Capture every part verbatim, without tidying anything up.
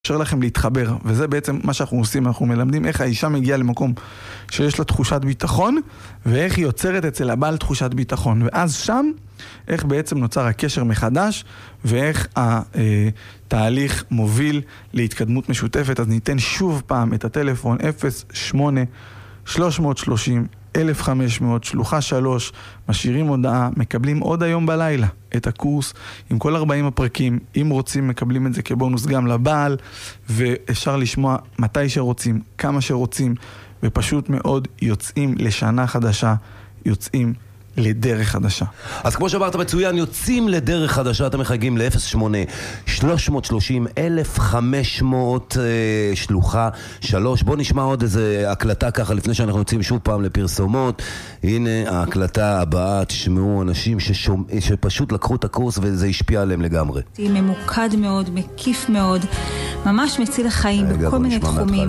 אפשר לכם להתחבר, וזה בעצם מה שאנחנו עושים, אנחנו מלמדים איך האישה מגיעה למקום שיש לה תחושת ביטחון, ואיך היא יוצרת אצל הבעל תחושת ביטחון, ואז שם, איך בעצם נוצר הקשר מחדש, ואיך התהליך מוביל להתקדמות משותפת. אז ניתן שוב פעם את הטלפון אפס שמונה שלוש שלושים אלף וחמש מאות שלוחה שלוש, משאירים הודעה, מקבלים עוד היום בלילה את הקורס עם כל ארבעים הפרקים. אם רוצים מקבלים את זה כבונוס גם לבעל, ואפשר לשמוע מתי שרוצים, כמה שרוצים, ופשוט מאוד יוצאים לשנה חדשה, יוצאים לדרך חדשה. אז כמו שאמרת מצוין, יוצאים לדרך חדשה, אתם מחייגים ל-אפס שמונה שלוש שלושים אלף וחמש מאות אה, שלוחה שלוש. בוא נשמע עוד איזה הקלטה ככה לפני שאנחנו יוצאים שוב פעם לפרסומות. הנה ההקלטה הבאה, תשמעו אנשים ששומע, שפשוט לקחו את הקורס וזה השפיע עליהם לגמרי. ממוקד מאוד, מקיף מאוד, ממש מציל החיים בכל מיני תחומים.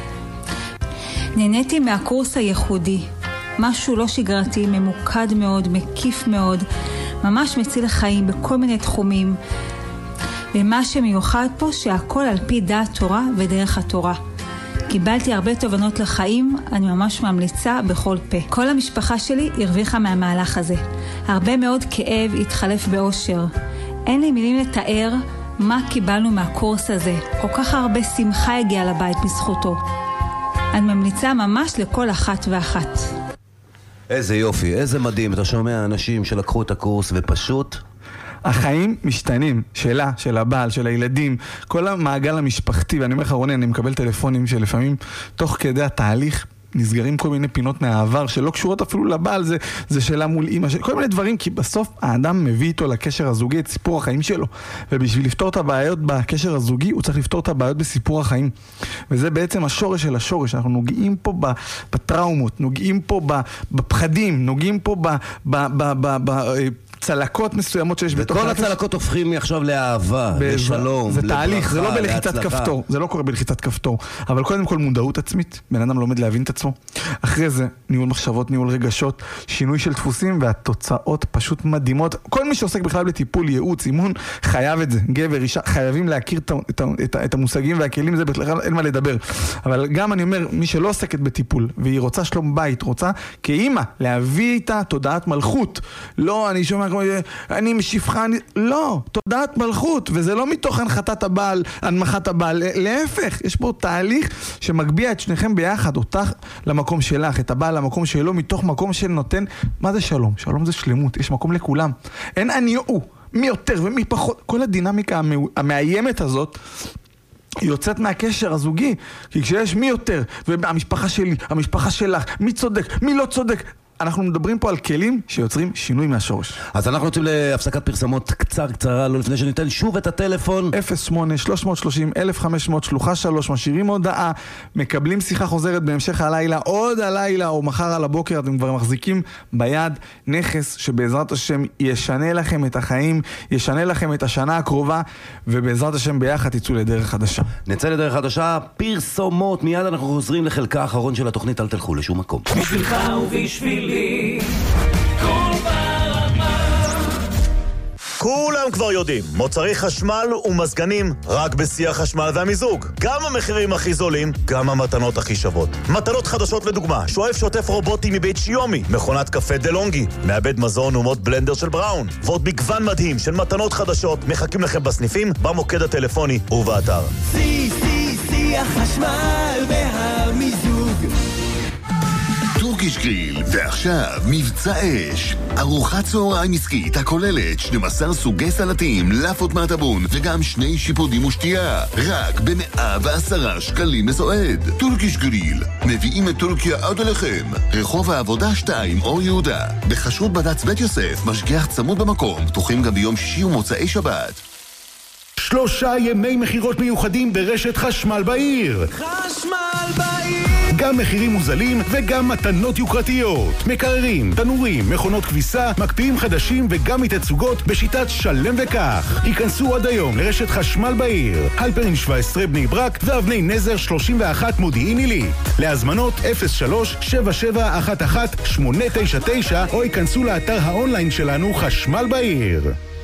נהניתי מהקורס הייחודי, משהו לא שגרתי, ממוקד מאוד, מקיף מאוד, ממש מציל החיים בכל מיני תחומים. ומה שמיוחד פה שהכל על פי דעת תורה ודרך התורה. קיבלתי הרבה תובנות לחיים, אני ממש ממליצה בכל פה. כל המשפחה שלי הרוויחה מהמהלך הזה. הרבה מאוד כאב התחלף באושר. אין לי מילים לתאר מה קיבלנו מהקורס הזה. כל כך הרבה שמחה הגיעה לבית בזכותו. אני ממליצה ממש לכל אחת ואחת. איזה יופי, איזה מדהים. אתה שומע אנשים שלקחו את הקורס ופשוט החיים משתנים, שלה, של הבעל, של הילדים, כל המעגל המשפחתי. ואני אומר לך רוני, אני מקבל טלפונים שלפעמים תוך כדי התהליך נסגרים כל מיני פינות מהעבר שלא קשורות אפילו לבעל, זה, זה שאלה מול אמא, כל מיני דברים, כי בסוף האדם מביא איתו לקשר הזוגי את סיפור החיים שלו, ובשביל לפתור את הבעיות בקשר הזוגי הוא צריך לפתור את הבעיות בסיפור החיים, וזה בעצם השורש של השורש. אנחנו נוגעים פה בטראומות, נוגעים פה בפחדים, נוגעים פה ב... ב, ב, ב, ב צלקות מסוימות שיש בתוך... וכל הצלקות הופכים עכשיו לאהבה, לשלום, זה תהליך, זה לא בלחיצת כפתור, זה לא קורה בלחיצת כפתור, אבל קודם כל מודעות עצמית, בן אדם לומד להבין את עצמו, אחרי זה ניהול מחשבות, ניהול רגשות, שינוי של דפוסים, והתוצאות פשוט מדהימות. כל מי שעוסק בכלל בטיפול, ייעוץ, אימון, חייב את זה, גבר, אישה, חייבים להכיר את, את, את, את המושגים והכלים, זה בכלל אין מה לדבר. אבל גם אני אומר, מי שלא עוסקת בטיפול, והיא רוצה שלום בית, רוצה כאימא להביא איתה תודעת מלכות, לא, אני שומע אני משפחה, אני... לא, תודעת מלכות, וזה לא מתוך הנחתת הבעל, הנמחת הבעל, להפך, יש פה תהליך שמגביע את שניכם ביחד, אותך למקום שלך, את הבעל למקום שלו, מתוך מקום שנותן, מה זה שלום? שלום זה שלמות, יש מקום לכולם, אין אני הוא, מי יותר ומי פחות, כל הדינמיקה המאיימת הזאת יוצאת מהקשר הזוגי, כי כשיש מי יותר, והמשפחה שלי, המשפחה שלך, מי צודק, מי לא צודק, אנחנו מדברים פה על כלים שיוצרים שינוי מהשורש. אז אנחנו יוצאים להפסקת פרסמות קצר קצרה, לא לפני שניתן שוב את הטלפון אפס שמונה שלוש שלושים אלף וחמש מאות שלוחה שלוש, משאירים הודעה, מקבלים שיחה חוזרת בהמשך הלילה, עוד הלילה או מחר על הבוקר. אתם כבר מחזיקים ביד נכס שבעזרת השם ישנה לכם את החיים, ישנה לכם את השנה הקרובה, ובעזרת השם ביחד תצאו לדרך חדשה. נצא לדרך חדשה, פרסומות, מיד אנחנו חוזרים לחלקה האחרון של התוכנית, אל תלכו לשום מקום. בשבילך ובשביל כולם כבר יודעים, מוצרי חשמל ומזגנים רק בשיא החשמל והמיזוג. גם המחירים הכי זולים, גם המתנות הכי שוות. מתנות חדשות לדוגמה, שואף שוטף רובוטי מבית שיומי, מכונת קפה דלונגי, מעבד מזון ומוד בלנדר של בראון, ועוד מגוון מדהים של מתנות חדשות מחכים לכם בסניפים, במוקד הטלפוני ובאתר. שיא, שיא, שיא החשמל והמיזוג. טורקיש גריל, ועכשיו מבצע אש. ארוחת צהריים עסקית הכוללת שנים עשר סוגי סלטים, לאפות מהטבון וגם שני שיפודים ושתייה. רק ב-מאה ועשרה שקלים לסועד. טורקיש גריל, מביאים את טורקיה עד אליכם. רחוב העבודה שתיים, אור יהודה. בחשרות בד"ץ בית יוסף, משגיח צמוד במקום, פתוחים גם ביום שישי ומוצאי שבת. שלושה ימי מחירות מיוחדים ברשת חשמל בעיר. חשמל בעיר. גם מחירים מוזלים וגם מתנות יוקרתיות. מקררים, תנורים, מכונות כביסה, מקפיאים חדשים וגם מתצוגות בשיטת שלם וכך. היכנסו עד היום לרשת חשמל בעיר. הלפרין שבע עשרה בני ברק ואבני נזר שלושים ואחת מודיעין עילית. להזמנות אפס שלוש שבע שבע אחת אחת שמונה תשע תשע או היכנסו לאתר האונליין שלנו חשמל בעיר.